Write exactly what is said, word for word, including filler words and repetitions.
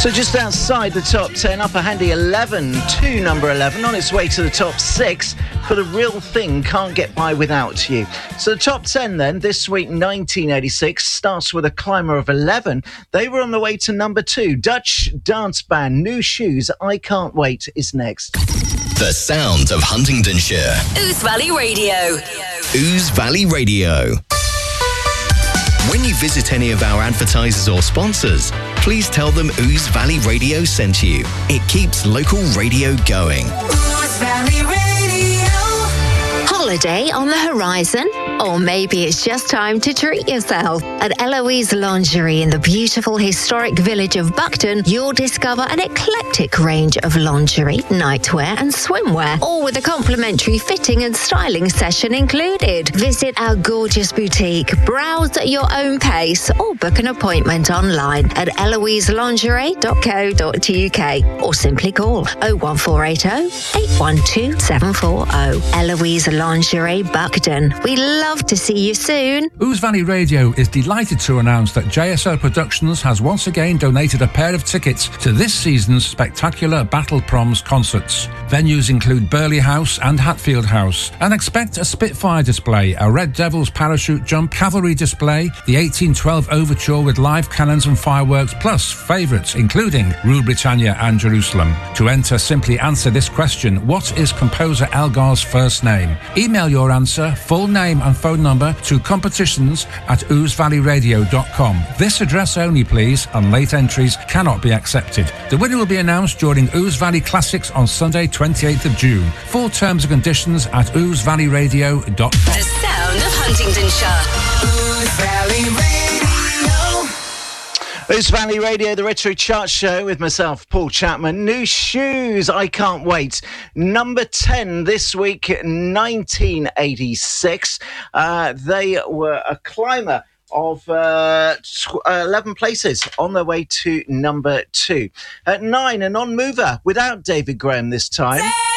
So just outside the top ten, up a handy eleven to number eleven, on its way to the top six for The Real Thing, Can't Get By Without You. So the top ten then, this week, nineteen eighty-six, starts with a climber of eleven. They were on the way to number two. Dutch dance band New Shoes, I Can't Wait, is next. The sound of Huntingdonshire. Ouse Valley Radio. Ouse Valley Radio. When you visit any of our advertisers or sponsors, please tell them Ouse Valley Radio sent you. It keeps local radio going. Ouse Valley Radio. Holiday on the horizon? Or maybe it's just time to treat yourself. At Eloise Lingerie in the beautiful historic village of Buckton, you'll discover an eclectic range of lingerie, nightwear and swimwear, all with a complimentary fitting and styling session included. Visit our gorgeous boutique, browse at your own pace, or book an appointment online at eloise lingerie dot co dot uk or simply call oh one four eight oh, eight one two, seven four oh. Eloise Lingerie Buckton. We love to see you soon. Ouse Valley Radio is delighted to announce that J S O Productions has once again donated a pair of tickets to this season's spectacular Battle Proms concerts. Venues include Burley House and Hatfield House, and expect a Spitfire display, a Red Devils parachute jump, cavalry display, the eighteen twelve overture with live cannons and fireworks, plus favourites including Rule Britannia and Jerusalem. To enter, simply answer this question: what is composer Elgar's first name? Email your answer, full name and phone number to competitions at ouse valley radio dot com. This address only, please, and late entries cannot be accepted. The winner will be announced during Ouse Valley Classics on Sunday, twenty-eighth of June. Full terms and conditions at ouse valley radio dot com. The sound of Huntingdonshire. Ouse Valley Radio. Ouse Valley Radio, the Retro Chart Show with myself, Paul Chapman. New Shoes, I Can't Wait. Number ten this week, nineteen eighty-six. Uh, they were a climber of uh, eleven places on their way to number two. At nine, a non-mover without David Graham this time.